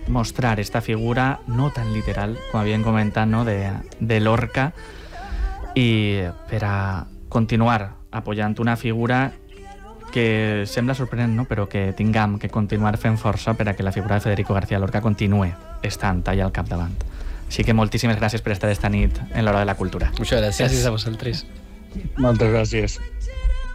mostrar esta figura no tan literal, com havíem comentat, no? de Lorca, i per a continuar apoyant una figura que sembla sorprenent, no? Però que tinguem que continuar fent força per a que la figura de Federico García Lorca continue estant allà al capdavant. Així que moltíssimes gràcies per estar esta nit en l'Hora de la Cultura. Muchas gracias. Gràcies a vosaltres. Moltes gràcies.